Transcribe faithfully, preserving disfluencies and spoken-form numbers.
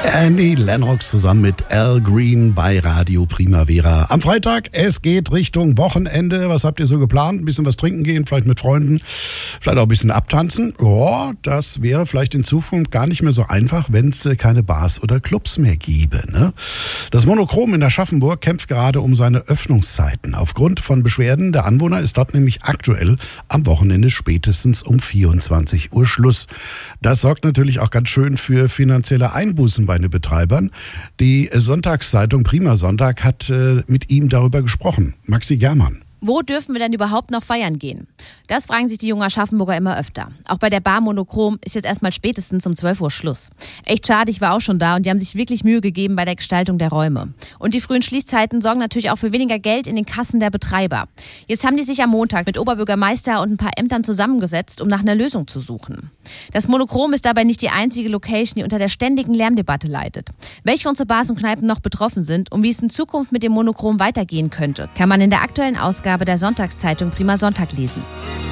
Annie Lennox zusammen mit Al Green bei Radio Primavera. Am Freitag, es geht Richtung Wochenende. Was habt ihr so geplant? Ein bisschen was trinken gehen, vielleicht mit Freunden, vielleicht auch ein bisschen abtanzen. Ja, das wäre vielleicht in Zukunft gar nicht mehr so einfach, wenn es keine Bars oder Clubs mehr gäbe. Ne? Das Monochrom in Aschaffenburg kämpft gerade um seine Öffnungszeiten. Aufgrund von Beschwerden der Anwohner ist dort nämlich aktuell am Wochenende spätestens um vierundzwanzig Uhr Schluss. Das sorgt natürlich auch ganz schön für finanzielle Einbußen bei den Betreibern. Die Sonntagszeitung Prima Sonntag hat äh, mit ihm darüber gesprochen. Maxi Germann. Wo dürfen wir denn überhaupt noch feiern gehen? Das fragen sich die jungen Aschaffenburger immer öfter. Auch bei der Bar Monochrom ist jetzt erstmal spätestens um zwölf Uhr Schluss. Echt schade, ich war auch schon da und die haben sich wirklich Mühe gegeben bei der Gestaltung der Räume. Und die frühen Schließzeiten sorgen natürlich auch für weniger Geld in den Kassen der Betreiber. Jetzt haben die sich am Montag mit Oberbürgermeister und ein paar Ämtern zusammengesetzt, um nach einer Lösung zu suchen. Das Monochrom ist dabei nicht die einzige Location, die unter der ständigen Lärmdebatte leidet. Welche unsere Bars und Kneipen noch betroffen sind und wie es in Zukunft mit dem Monochrom weitergehen könnte, kann man in der aktuellen Ausgabe der Sonntagszeitung Prima Sonntag lesen.